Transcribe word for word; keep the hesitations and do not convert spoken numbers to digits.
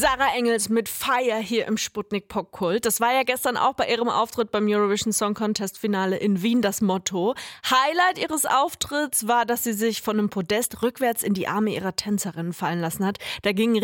Sarah Engels mit Fire hier im Sputnik Popkult. Das war ja gestern auch bei ihrem Auftritt beim Eurovision Song Contest Finale in Wien das Motto. Highlight ihres Auftritts war, dass sie sich von einem Podest rückwärts in die Arme ihrer Tänzerinnen fallen lassen hat. Da gingen